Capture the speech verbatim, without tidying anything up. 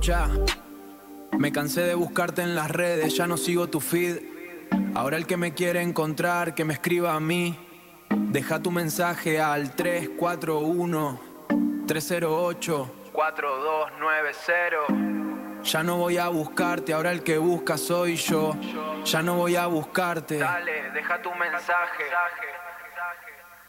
Escucha, me cansé de buscarte en las redes, ya no sigo tu feed. Ahora el que me quiere encontrar, que me escriba a mí. Deja tu mensaje al tres cuatro uno, tres cero ocho, cuatro dos nueve cero. Ya no voy a buscarte, ahora el que busca soy yo. Ya no voy a buscarte. Dale, deja tu mensaje.